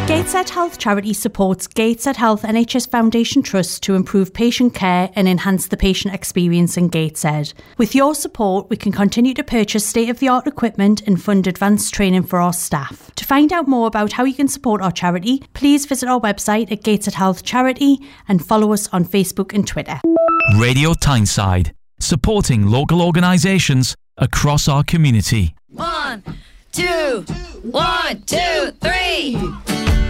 Gateshead Health Charity supports Gateshead Health NHS Foundation Trust to improve patient care and enhance the patient experience in Gateshead. With your support, we can continue to purchase state-of-the-art equipment and fund advanced training for our staff. To find out more about how you can support our charity, please visit our website at Gateshead Health Charity and follow us on Facebook and Twitter. Radio Tyneside, supporting local organisations across our community. 1, 2, 1, 2, 3.